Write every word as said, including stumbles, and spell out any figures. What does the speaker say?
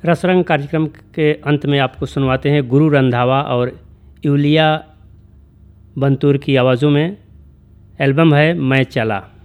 रसरंग कार्यक्रम के अंत में आपको सुनवाते हैं गुरु रंधावा और यूलिया बंतूर की आवाज़ों में। एल्बम है मैं चला।